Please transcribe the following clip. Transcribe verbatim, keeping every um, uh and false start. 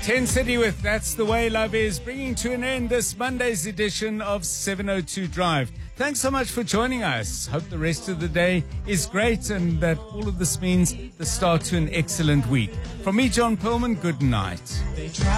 ten City with That's the Way Love Is, bringing to an end this Monday's edition of seven oh two Drive. Thanks so much for joining us. Hope the rest of the day is great and that all of this means the start to an excellent week. From me, John Perlman, good night.